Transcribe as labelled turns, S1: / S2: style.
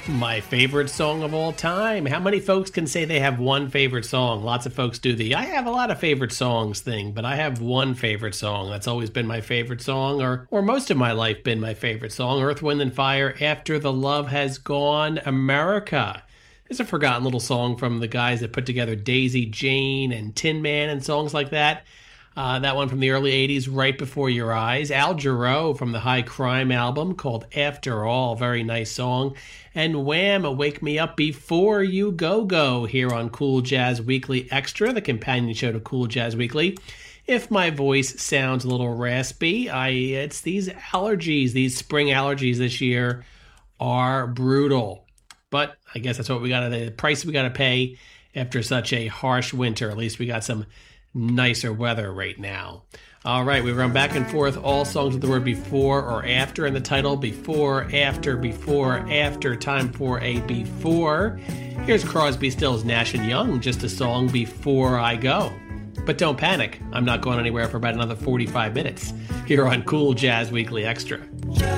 S1: My favorite song of all time. How many folks can say they have one favorite song? Lots of folks do the I have a lot of favorite songs thing, but I have one favorite song. That's always been my favorite song, or most of my life been my favorite song. Earth, Wind, and Fire, After the Love Has Gone, America. It's a forgotten little song from the guys that put together Daisy Jane and Tin Man and songs like that. That one from the early 80s, Right Before Your Eyes. Al Jarreau from the High Crime album called After All, very nice song. And Wham! Wake Me Up Before You Go Go here on Cool Jazz Weekly Extra, the companion show to Cool Jazz Weekly. If my voice sounds a little raspy, it's these allergies, these spring allergies this year are brutal. But I guess that's what the price we got to pay after such a harsh winter. At least we got some nicer weather right now. All right, we run back and forth all songs with the word before or after in the title. Before, after, time for a before. Here's Crosby, Stills, Nash & Young, just a song before I go. But don't panic, I'm not going anywhere for about another 45 minutes here on Cool Jazz Weekly Extra.